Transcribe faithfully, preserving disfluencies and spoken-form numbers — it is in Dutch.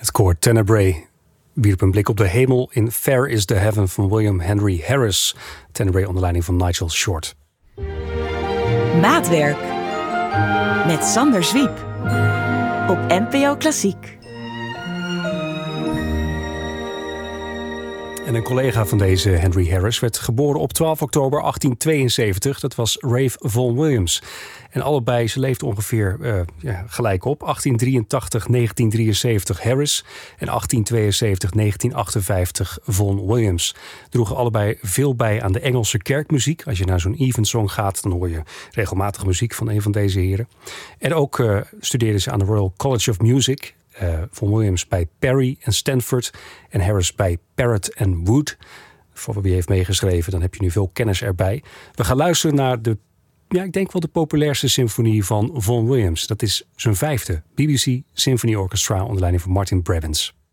Het koor Tenebrae wierp een blik op de hemel in Fair is the Heaven van William Henry Harris. Tenebrae onder leiding van Nigel Short. Maatwerk met Sander Zwiep op N P O Klassiek. En een collega van deze Henry Harris werd geboren op twaalf oktober achttien tweeënzeventig. Dat was Ralph Vaughan Williams. En allebei, ze leefden ongeveer uh, ja, gelijk op. achttien drieëntachtig, negentien drieënzeventig Harris en achttien tweeënzeventig, negentien achtenvijftig Vaughan Williams. Droegen allebei veel bij aan de Engelse kerkmuziek. Als je naar zo'n evensong gaat, dan hoor je regelmatig muziek van een van deze heren. En ook uh, studeerden ze aan de Royal College of Music. Uh, Vaughan Williams bij Perry en Stanford en Harris bij Parrott en Wood. Voor wie heeft meegeschreven, dan heb je nu veel kennis erbij. We gaan luisteren naar de, ja, ik denk wel de populairste symfonie van Vaughan Williams. Dat is zijn vijfde, B B C Symphony Orchestra onder leiding van Martin Brabants.